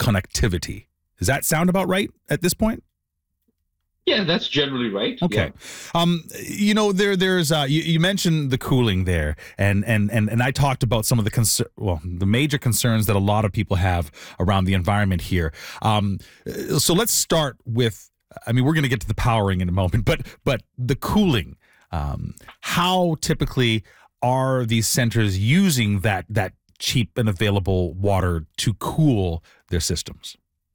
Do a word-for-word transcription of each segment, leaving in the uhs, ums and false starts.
connectivity. Does that sound about right at this point? Yeah, that's generally right. Okay. Yeah. Um, you know, there, there's, uh, you, you mentioned the cooling there, and, and, and, and I talked about some of the, concer- well, the major concerns that a lot of people have around the environment here. Um, so let's start with, I mean, we're going to get to the powering in a moment, but, but the cooling, um, how typically are these centers using that, that cheap and available water to cool their systems?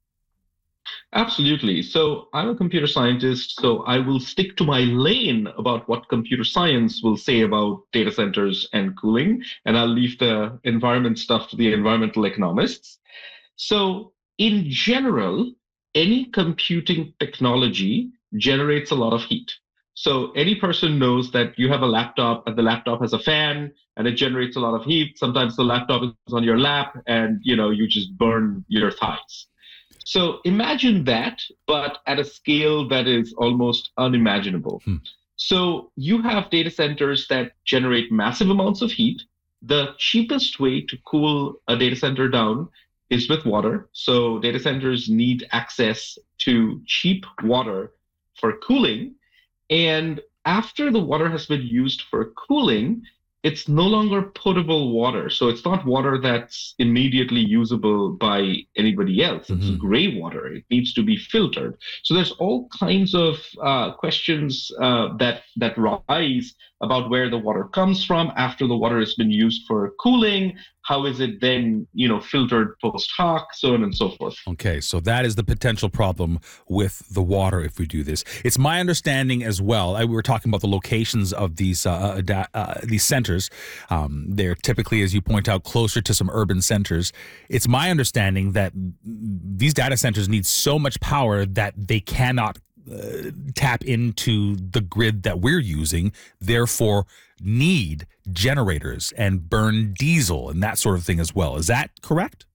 Absolutely. So I'm a computer scientist, so I will stick to my lane about what computer science will say about data centers and cooling, and I'll leave the environment stuff to the environmental economists. So in general, any computing technology generates a lot of heat. So any person knows that you have a laptop and the laptop has a fan and it generates a lot of heat. Sometimes the laptop is on your lap and you know you just burn your thighs. So imagine that, but at a scale that is almost unimaginable. Hmm. So you have data centers that generate massive amounts of heat. The cheapest way to cool a data center down is with water. So data centers need access to cheap water for cooling. And after the water has been used for cooling, it's no longer potable water. So it's not water that's immediately usable by anybody else. It's Mhm. gray water. It needs to be filtered. So there's all kinds of uh, questions uh, that that rise about where the water comes from after the water has been used for cooling. How is it then, you know, filtered post hoc, so on and so forth. Okay, so that is the potential problem with the water if we do this. It's my understanding as well. I, we were talking about the locations of these uh, uh, uh, these centers. Um, they're typically, as you point out, closer to some urban centers. It's my understanding that these data centers need so much power that they cannot uh, tap into the grid that we're using, therefore need generators and burn diesel and that sort of thing as well. Is that correct?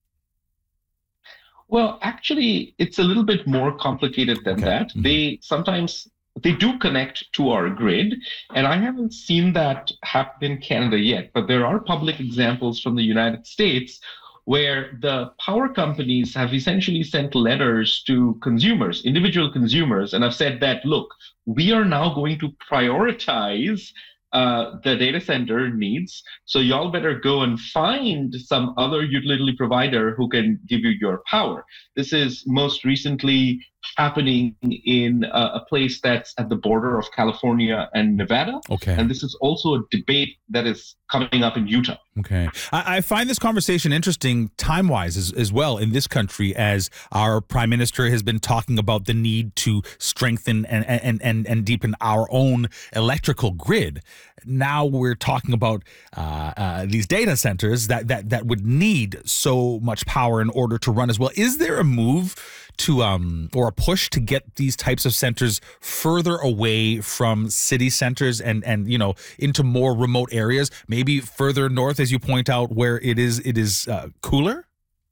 Well, actually, it's a little bit more complicated than Okay. that. Mhm. They sometimes they do connect to our grid, and I haven't seen that happen in Canada yet, but there are public examples from the United States where the power companies have essentially sent letters to consumers, individual consumers, and have said that, look, we are now going to prioritize uh, the data center needs. So y'all better go and find some other utility provider who can give you your power. This is most recently happening in a, a place that's at the border of California and Nevada. Okay. And this is also a debate that is coming up in Utah. Okay. I, I find this conversation interesting time-wise as, as well in this country, as our prime minister has been talking about the need to strengthen and, and, and, and deepen our own electrical grid. Now we're talking about uh, uh, these data centers that, that, that would need so much power in order to run as well. Is there a move to um or a push to get these types of centers further away from city centers and and you know into more remote areas, maybe further north, as you point out, where it is it is uh, cooler?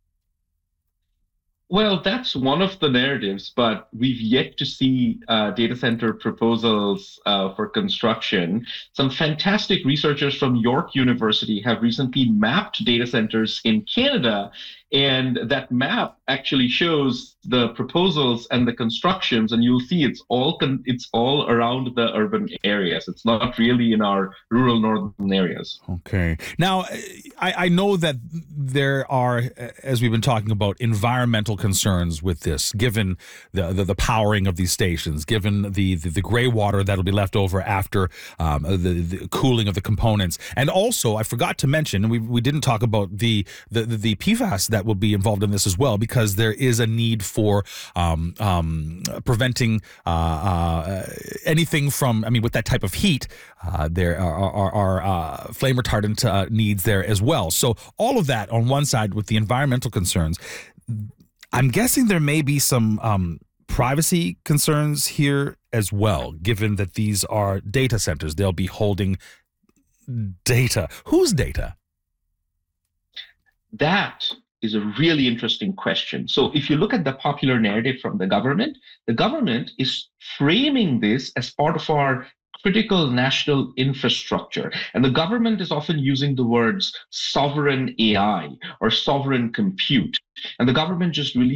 Well, that's one of the narratives, but we've yet to see uh, data center proposals uh, for construction. Some fantastic researchers from York University have recently mapped data centers in Canada, and that map actually shows the proposals and the constructions, and you'll see it's all con- it's all around the urban areas. It's not really in our rural northern areas. Okay. Now, I, I know that there are, as we've been talking about, environmental concerns with this, given the the, the powering of these stations, given the, the, the gray water that'll be left over after um, the, the cooling of the components. And also, I forgot to mention, and we, we didn't talk about the, the, the P FAS that will be involved in this as well, because there is a need for um, um, preventing uh, uh, anything from, I mean, with that type of heat, uh, there are, are, are uh, flame retardant uh, needs there as well. So all of that on one side with the environmental concerns. I'm guessing there may be some um, privacy concerns here as well, given that these are data centers. They'll be holding data. Whose data? That is a really interesting question. So if you look at the popular narrative from the government, the government is framing this as part of our critical national infrastructure. And the government is often using the words sovereign A I or sovereign compute. And the government just really